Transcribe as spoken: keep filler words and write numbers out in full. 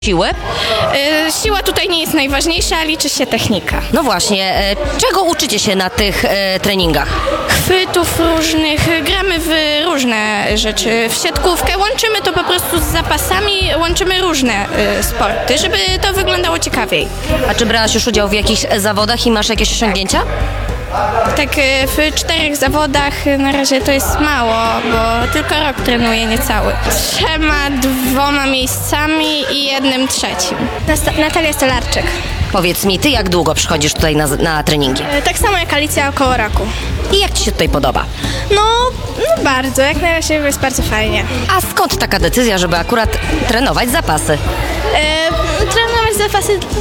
Siły? Y, Siła tutaj nie jest najważniejsza, liczy się technika. No właśnie, e, czego uczycie się na tych e, treningach? Chwytów różnych, gramy w różne rzeczy. W siatkówkę łączymy to po prostu z zapasami, łączymy różne y, sporty, żeby to wyglądało ciekawiej. A czy brałaś już udział w jakichś dawodach i masz jakieś osiągnięcia? Tak y, w czterech zawodach y, na razie to jest mało, bo tylko rok trenuję niecały. Trzema, dwoma miejscami i jednym trzecim. Natalia Stolarczyk. Powiedz mi, ty jak długo przychodzisz tutaj na, na treningi? Y, Tak samo jak Alicja około roku. I jak ci się tutaj podoba? No, no bardzo, jak na razie jest bardzo fajnie. A skąd taka decyzja, żeby akurat trenować zapasy? E, trenować zapasy